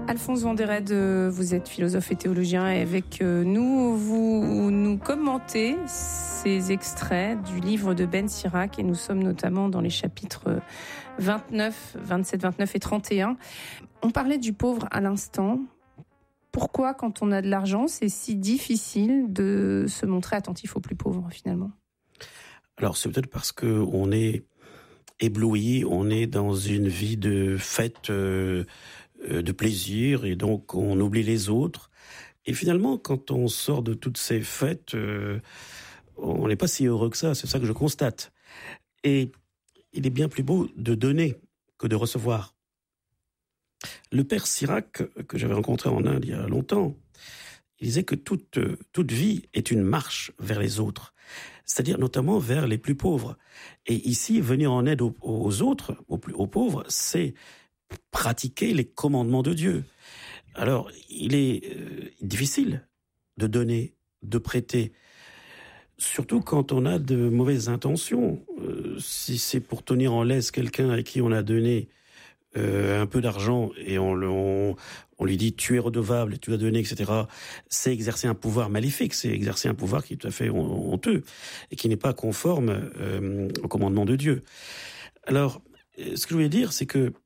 Alphonse Vanderrede, vous êtes philosophe et théologien et avec nous, vous nous commentez ces extraits du livre de Ben Sirac et nous sommes notamment dans les chapitres 29, 27, 29 et 31. On parlait du pauvre à l'instant. Pourquoi, quand on a de l'argent, c'est si difficile de se montrer attentif aux plus pauvres finalement ? Alors c'est peut-être parce qu'on est ébloui, on est dans une vie de fête, de plaisir, et donc on oublie les autres. Et finalement, quand on sort de toutes ces fêtes, on n'est pas si heureux que ça, c'est ça que je constate. Et il est bien plus beau de donner que de recevoir. Le père Sirac, que j'avais rencontré en Inde il y a longtemps, il disait que toute vie est une marche vers les autres, c'est-à-dire notamment vers les plus pauvres. Et ici, venir en aide aux autres, aux pauvres, c'est pratiquer les commandements de Dieu. Alors, il est difficile de donner, de prêter, surtout quand on a de mauvaises intentions. Si c'est pour tenir en laisse quelqu'un à qui on a donné un peu d'argent et on lui dit tu es redevable, tu dois donner, etc., c'est exercer un pouvoir maléfique, c'est exercer un pouvoir qui est tout à fait honteux et qui n'est pas conforme au commandement de Dieu. Alors, ce que je voulais dire, c'est que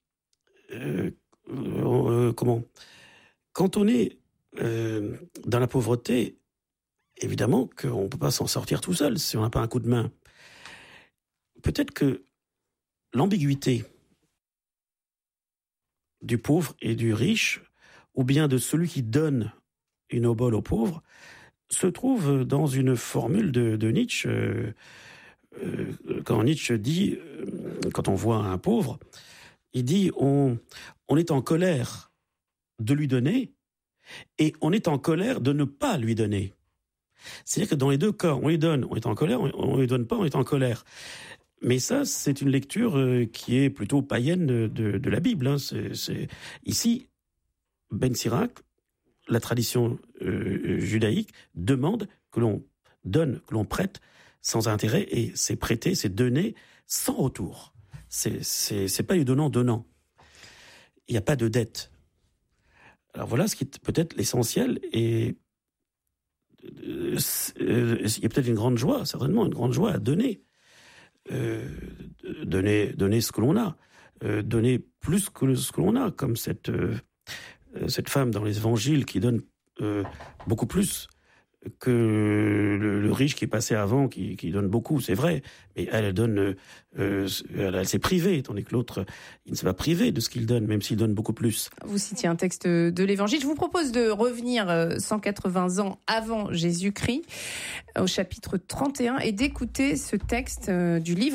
quand on est dans la pauvreté, évidemment qu'on ne peut pas s'en sortir tout seul si on n'a pas un coup de main. Peut-être que l'ambiguïté du pauvre et du riche, ou bien de celui qui donne une obole aux pauvres, se trouve dans une formule de Nietzsche. Quand Nietzsche dit, quand on voit un pauvre, il dit on est en colère de lui donner et on est en colère de ne pas lui donner. C'est-à-dire que dans les deux cas, on lui donne, on est en colère, on lui donne pas, on est en colère. Mais ça, c'est une lecture qui est plutôt païenne de la Bible. Ici, Ben Sirac, la tradition judaïque, demande que l'on donne, que l'on prête sans intérêt, et c'est prêter, c'est donner sans retour. C'est pas du donnant-donnant. Il n'y a pas de dette. Alors voilà ce qui est peut-être l'essentiel, et il y a peut-être une grande joie, certainement une grande joie à donner. Donner ce que l'on a, donner plus que ce que l'on a, comme cette femme dans les évangiles qui donne beaucoup plus que le riche qui est passé avant, qui donne beaucoup, c'est vrai, mais elle donne, elle s'est privée, tandis que l'autre, il ne s'est pas privé de ce qu'il donne, même s'il donne beaucoup plus. Vous citiez un texte de l'Évangile. Je vous propose de revenir 180 ans avant Jésus-Christ, au chapitre 31, et d'écouter ce texte du livre